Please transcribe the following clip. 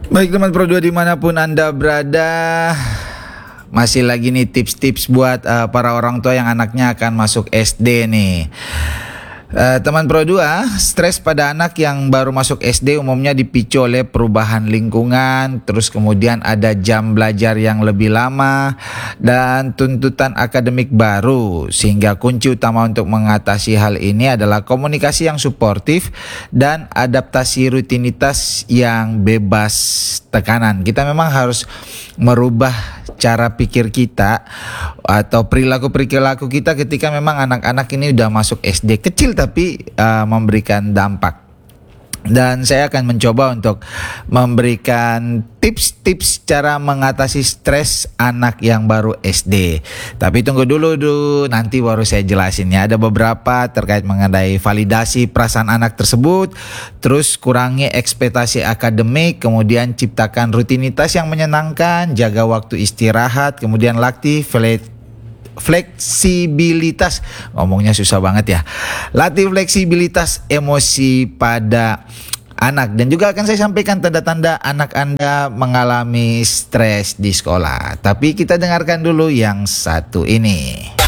Baik teman Pro 2 dimanapun Anda berada, masih lagi nih tips-tips buat para orang tua yang anaknya akan masuk SD nih. Teman Pro 2, stres pada anak yang baru masuk SD umumnya dipicu oleh perubahan lingkungan, terus kemudian ada jam belajar yang lebih lama, dan tuntutan akademik baru. Sehingga kunci utama untuk mengatasi hal ini adalah komunikasi yang suportif dan adaptasi rutinitas yang bebas tekanan. Kita memang harus merubah cara pikir kita atau perilaku kita ketika memang anak-anak ini udah masuk SD kecil tapi memberikan dampak. Dan saya akan mencoba untuk memberikan tips-tips cara mengatasi stres anak yang baru SD. Tapi tunggu dulu nanti baru saya jelasin ya. Ada beberapa terkait mengenai validasi perasaan anak tersebut, terus kurangi ekspektasi akademik, kemudian ciptakan rutinitas yang menyenangkan, jaga waktu istirahat, kemudian latih fleksibilitas, ngomongnya susah banget ya, latih fleksibilitas emosi pada anak. Dan juga akan saya sampaikan tanda-tanda anak Anda mengalami stres di sekolah. Tapi kita dengarkan dulu yang satu ini.